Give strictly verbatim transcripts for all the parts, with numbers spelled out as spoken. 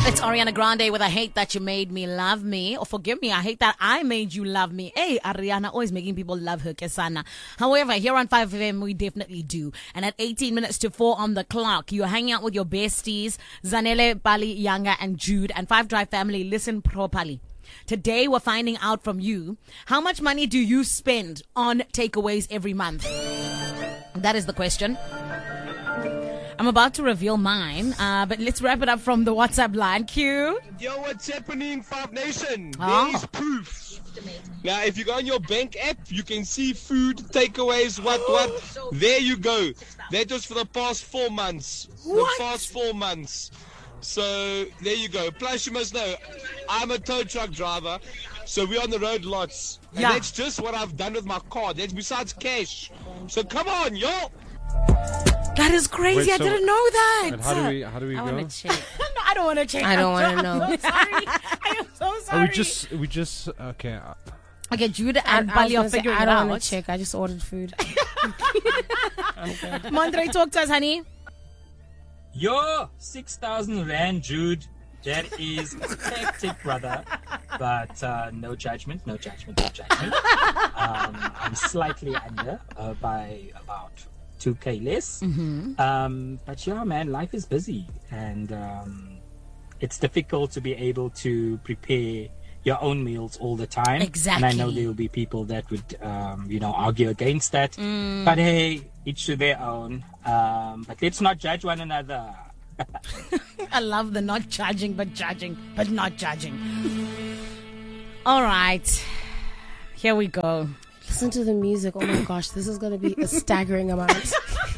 It's Ariana Grande with I Hate That You Made Me Love Me. Or forgive me, I hate that I made you love me. Hey, Ariana always making people love her, Kesana. However, here on five F M, we definitely do. And at eighteen minutes to four on the clock, you're hanging out with your besties, Zanele, Bali, Yanga, and Jude. And Five Drive family, listen properly. Today, we're finding out from you, how much money do you spend on takeaways every month? That is the question. I'm about to reveal mine, uh, but let's wrap it up from the WhatsApp line. Q. Yo, what's happening, Five Nation? Oh. There's proof. Now, if you go on your bank app, you can see food, takeaways, what, what. There you go. That was for the past four months. What? The past four months. So, there you go. Plus, you must know, I'm a tow truck driver, so we're on the road lots. And Yeah. that's just what I've done with my car. That's besides cash. So, come on, yo. That is crazy. Wait, I so- didn't know that. And how do we how do we I go? want to check. No, I don't want to check. I don't I'm wanna know. so sorry. I am so Oh, sorry. we just we just okay. uh, Okay, Jude I, and I, Bali are was gonna say, figuring I it don't out. want to check. I just ordered food. I'm good. Mondre, talk to us, honey. Yo, six thousand rand, Jude. That is hectic, brother. But uh, no judgment, no judgment, no judgment. Um, I'm slightly under uh, by about two K less. Mm-hmm. Um, but yeah, man, life is busy. And um, it's difficult to be able to prepare your own meals all the time. Exactly. And I know there will be people that would, um, you know, argue against that. Mm. But hey, each to their own. Um, but let's not judge one another. I love the not judging, but judging, but not judging. All right. Here we go. Listen to the music. Oh my gosh, this is going to be a staggering amount.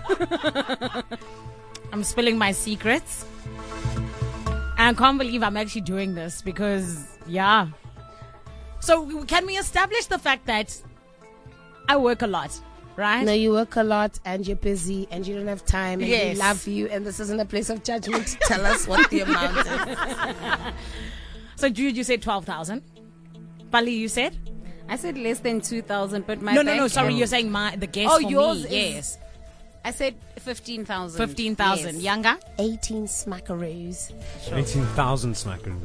I'm spilling my secrets. And I can't believe I'm actually doing this because, yeah. So, can we establish the fact that I work a lot, right? No, you work a lot and you're busy and you don't have time and Yes. we love you and this isn't a place of judgment. Tell us what the amount is. So, Jude, you said twelve thousand. Bali, you said? I said less than two thousand, but my no, no, bank no. Sorry, app- you're saying my the guess Oh, for yours me. is- Yes. I said fifteen thousand. fifteen thousand. Yes. Younger? eighteen smackaroos. eighteen thousand smackaroos.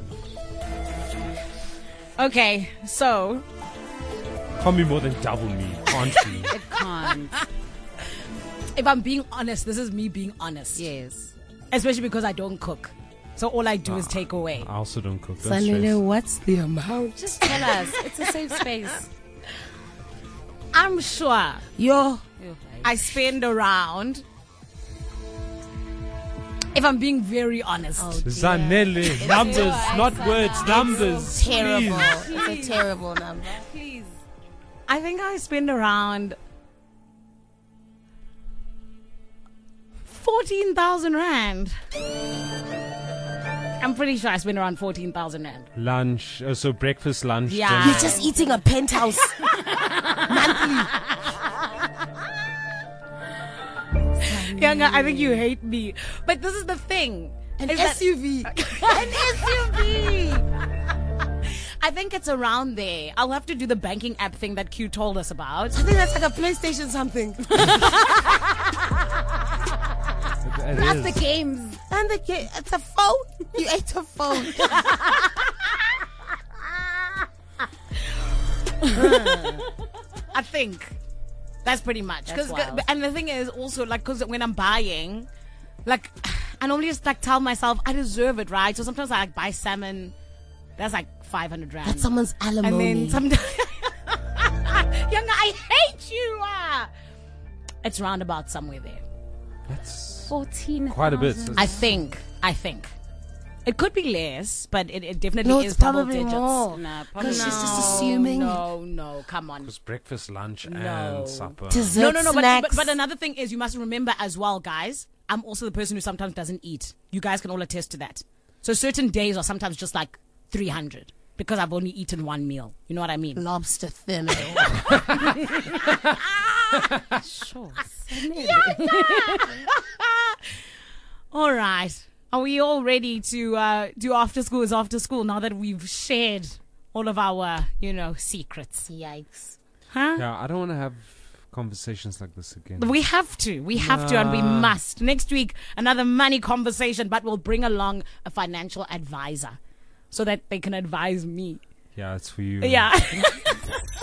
Okay, so Can't be more than double me, can't you? It can't. if I'm being honest, this is me being honest. Yes. Especially because I don't cook. So all I do is take away. I also don't cook. Don't Sanele, stress. what's the amount? Just tell us. It's a safe space. I'm sure Yo, I spend around, if I'm being very honest, oh dear. Zanele, numbers, not words, numbers. Terrible. Please. It's a terrible number. please, I think I spend around fourteen thousand rand. I'm pretty sure I spend around fourteen thousand rand. Lunch, uh, so breakfast, lunch, Yeah. dinner. You're just eating a penthouse monthly. Younger, I think you hate me. But this is the thing. An is that- S U V. An S U V. I think it's around there. I'll have to do the banking app thing that Q told us about. I think that's like a PlayStation something. It That's is. the games. And the game. It's a phone. You ate a phone. I think that's pretty much. That's 'Cause- wild. and the thing is also like because when I'm buying, like I normally just like tell myself I deserve it, right? So sometimes I like buy salmon. That's like five hundred rand. That's someone's and alimony. then sometimes, Younger, I hate you. Ah. It's roundabout somewhere there. That's fourteen. quite a bit. I think. I think. It could be less, but it, it definitely No, is it's double probably digits. more. Nah, probably Because she's not. just assuming. No, no, come on. Because breakfast, lunch, No. and supper. Dessert, No, no, no. But, snacks. but but another thing is you must remember as well, guys. I'm also the person who sometimes doesn't eat. You guys can all attest to that. So certain days are sometimes just like three hundred because I've only eaten one meal. You know what I mean? Lobster thin. Sure. All right. Are we all ready to uh, do after school is after school now that we've shared all of our, you know, secrets? Yikes. Huh? Yeah, I don't want to have conversations like this again. We have to. We have to and we Nah. must. Next week, another money conversation, but we'll bring along a financial advisor so that they can advise me. Yeah, it's for you. Yeah.